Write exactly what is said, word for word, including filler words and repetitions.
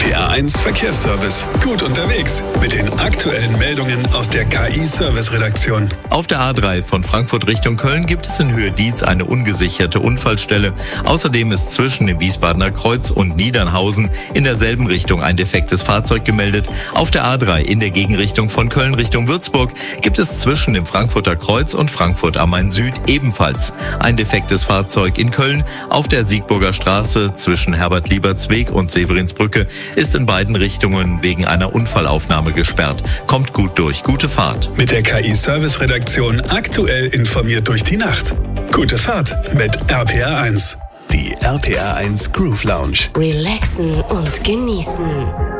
T A eins Verkehrsservice. Gut unterwegs mit den aktuellen Meldungen aus der K I-Service-Redaktion. Auf der A drei von Frankfurt Richtung Köln gibt es in Höhe Dietz eine ungesicherte Unfallstelle. Außerdem ist zwischen dem Wiesbadener Kreuz und Niedernhausen in derselben Richtung ein defektes Fahrzeug gemeldet. Auf der A drei in der Gegenrichtung von Köln Richtung Würzburg gibt es zwischen dem Frankfurter Kreuz und Frankfurt am Main Süd ebenfalls ein defektes Fahrzeug in Köln. Auf der Siegburger Straße zwischen Herbert-Lieberts-Weg und Severinsbrücke ist in beiden Richtungen wegen einer Unfallaufnahme gesperrt. Kommt gut durch. Gute Fahrt. Mit der K I-Service-Redaktion aktuell informiert durch die Nacht. Gute Fahrt mit R P R eins. Die R P R eins Groove Lounge. Relaxen und genießen.